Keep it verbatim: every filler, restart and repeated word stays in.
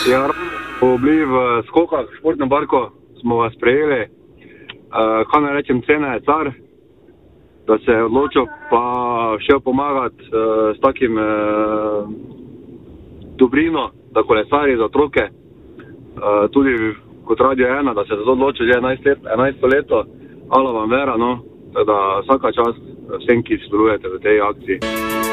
Ja, smo bili v skokah, v športnem parku, smo vas prejeli. Uh, kaj naj rečem, cena je car, da se je odločil pa šel pomagati uh, s takim uh, dobrino, da kolesari za otroke. Uh, tudi kot Radio ena, da se je za to odločil že enajsto leto. Hvala vam vera, no, da vsaka čast vsem, ki sodelujete v tej akciji.